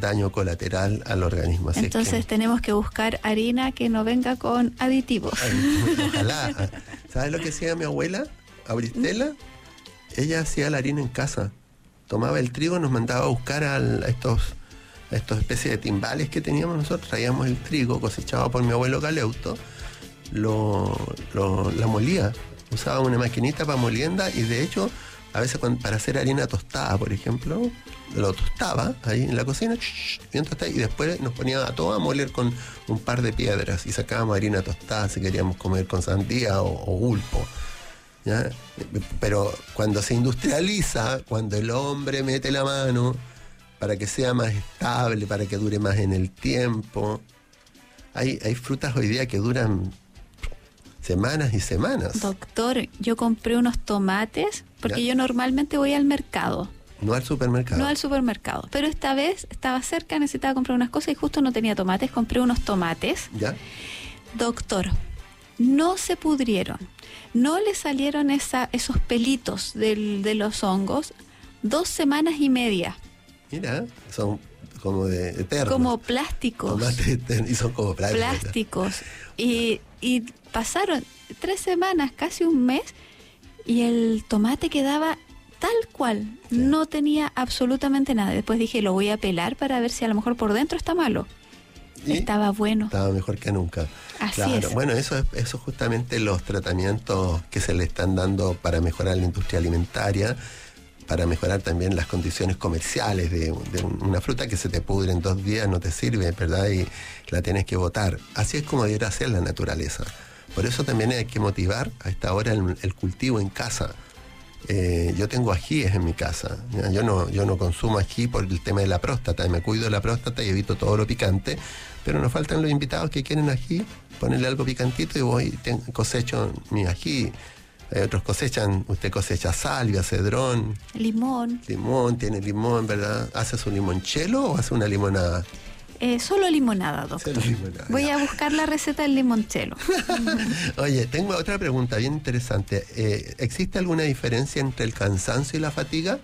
daño colateral al organismo. Así entonces es que, tenemos que buscar harina que no venga con aditivos. ojalá. ¿Sabes lo que hacía mi abuela, Auristela? Ella hacía la harina en casa. Tomaba el trigo, nos mandaba a buscar a estos especies de timbales que teníamos nosotros. Traíamos el trigo cosechado por mi abuelo Caleuto, la molía. Usaba una maquinita para molienda y de hecho a veces para hacer harina tostada, por ejemplo, lo tostaba ahí en la cocina, bien tostada, y después nos ponía a todo a moler con un par de piedras y sacábamos harina tostada si queríamos comer con sandía o pulpo, ¿ya? Pero cuando se industrializa, cuando el hombre mete la mano para que sea más estable, para que dure más en el tiempo, hay frutas hoy día que duran semanas y semanas. Doctor, yo compré unos tomates, porque ¿Ya? yo normalmente voy al mercado. No al supermercado. No al supermercado, pero esta vez estaba cerca, necesitaba comprar unas cosas y justo no tenía tomates, compré unos tomates. ¿Ya? Doctor, no se pudrieron, no le salieron esos pelitos de los hongos, 2 semanas y media. Mira, son como de eternos. Como plásticos. Tomates eternos, y son como plásticos. Y pasaron 3 semanas, casi un mes, y el tomate quedaba tal cual, sí. No tenía absolutamente nada. Después dije, lo voy a pelar para ver si a lo mejor por dentro está malo. Y estaba bueno. Estaba mejor que nunca. Así claro. es. Bueno, eso es justamente los tratamientos que se le están dando para mejorar la industria alimentaria, para mejorar también las condiciones comerciales de una fruta que se te pudre en 2 días, no te sirve, ¿verdad? Y la tienes que botar. Así es como debería ser la naturaleza. Por eso también hay que motivar a esta hora el cultivo en casa. Yo tengo ajíes en mi casa. Yo no consumo ají por el tema de la próstata. Me cuido de la próstata y evito todo lo picante. Pero nos faltan los invitados que quieren ají, ponerle algo picantito y cosecho mi ají. Otros cosechan, usted cosecha salvia, cedrón. Limón. Tiene limón, ¿verdad? ¿Hace su limonchelo o hace una limonada? Solo limonada, doctor. Solo limonada. Voy a buscar la receta del limonchelo. Oye, tengo otra pregunta bien interesante. ¿Existe alguna diferencia entre el cansancio y la fatiga?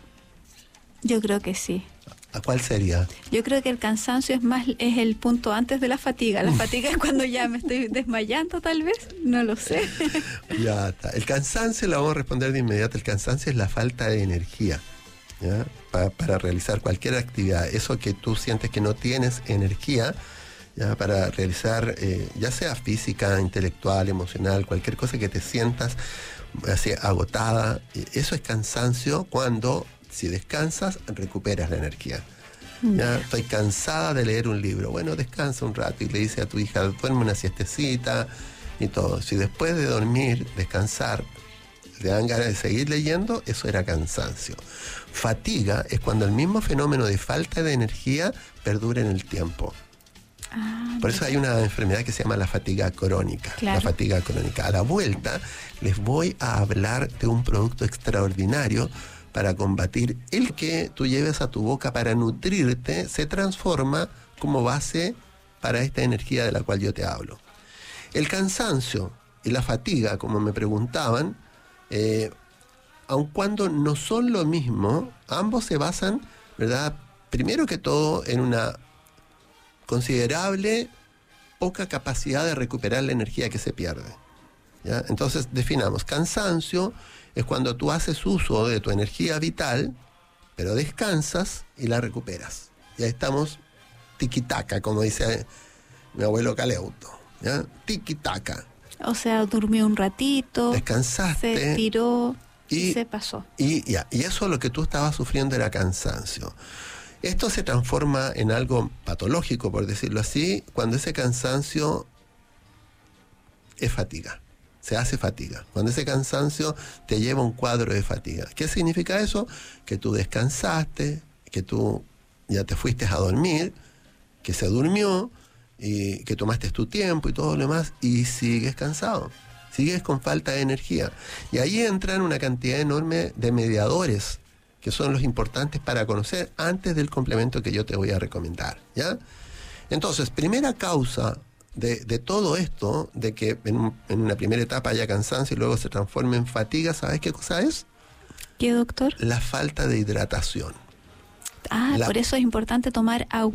Yo creo que sí. ¿A cuál sería? Yo creo que el cansancio es el punto antes de la fatiga. La fatiga es cuando ya me estoy desmayando, tal vez. No lo sé. Ya está. El cansancio, la vamos a responder de inmediato. El cansancio es la falta de energía, ¿ya? Para realizar cualquier actividad. Eso que tú sientes que no tienes energía, ¿ya? Para realizar, ya sea física, intelectual, emocional, cualquier cosa que te sientas así agotada. Eso es cansancio cuando, si descansas, recuperas la energía. Ya, estoy cansada de leer un libro. Bueno, descansa un rato y le dice a tu hija, duerme una siestecita y todo. Si después de dormir, descansar, te dan ganas de seguir leyendo, eso era cansancio. Fatiga es cuando el mismo fenómeno de falta de energía perdura en el tiempo. Por eso hay una enfermedad que se llama la fatiga crónica. Claro. La fatiga crónica. A la vuelta les voy a hablar de un producto extraordinario para combatir el que tú lleves a tu boca para nutrirte, se transforma como base para esta energía de la cual yo te hablo. El cansancio y la fatiga, como me preguntaban, aun cuando no son lo mismo, ambos se basan, ¿verdad?, primero que todo en una considerable poca capacidad de recuperar la energía que se pierde, ¿ya? Entonces definamos, cansancio es cuando tú haces uso de tu energía vital, pero descansas y la recuperas. Ya estamos tiki-taka, como dice mi abuelo Caleuto, ¿ya? Tiki-taka. O sea, durmió un ratito, descansaste, se tiró y se pasó. Y eso lo que tú estabas sufriendo era cansancio. Esto se transforma en algo patológico, por decirlo así, cuando ese cansancio es fatiga. Se hace fatiga. Cuando ese cansancio te lleva a un cuadro de fatiga. ¿Qué significa eso? Que tú descansaste, que tú ya te fuiste a dormir, que se durmió, y que tomaste tu tiempo y todo lo demás, y sigues cansado. Sigues con falta de energía. Y ahí entran una cantidad enorme de mediadores, que son los importantes para conocer antes del complemento que yo te voy a recomendar, ¿ya? Entonces, primera causa de todo esto, de que en una primera etapa haya cansancio y luego se transforme en fatiga, ¿sabes qué cosa es? ¿Qué, doctor? La falta de hidratación. Por eso es importante tomar agua.